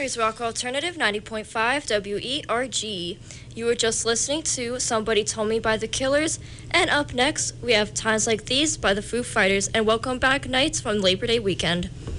Henry's Rock Alternative 90.5 WERG. You were just listening to Somebody Told Me by The Killers, and up next we have Times Like These by the Foo Fighters, and Welcome Back Nights from Labor Day weekend.